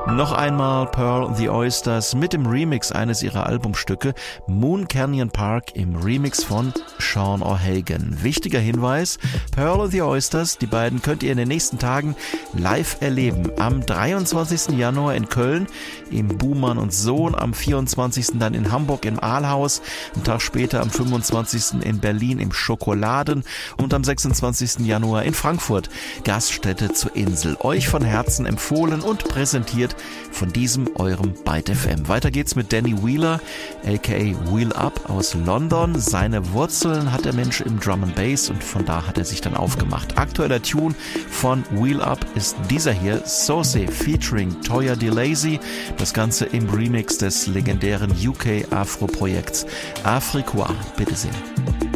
Noch einmal Pearl the Oysters mit dem Remix eines ihrer Albumstücke Moon Canyon Park im Remix von Sean O'Hagan. Wichtiger Hinweis, Pearl the Oysters, die beiden könnt ihr in den nächsten Tagen live erleben. Am 23. Januar in Köln im Buhmann und Sohn, am 24. dann in Hamburg im Aalhaus, einen Tag später am 25. in Berlin im Schokoladen und am 26. Januar in Frankfurt, Gaststätte zur Insel. Euch von Herzen empfohlen und präsentiert von diesem eurem Byte FM. Weiter geht's mit Danny Wheeler, aka Wheel Up aus London. Seine Wurzeln hat der Mensch im Drum and Bass und von da hat er sich dann aufgemacht. Aktueller Tune von Wheel Up ist dieser hier, Sauce featuring Toya DeLazy. Das Ganze im Remix des legendären UK Afro-Projekts Afriqua. Bitte sehr.